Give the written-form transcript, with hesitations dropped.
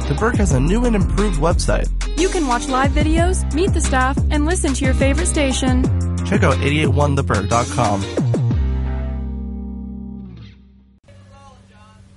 The Berg has a new and improved website. You can watch live videos, meet the staff, and listen to your favorite station. Check out 881theberg.com.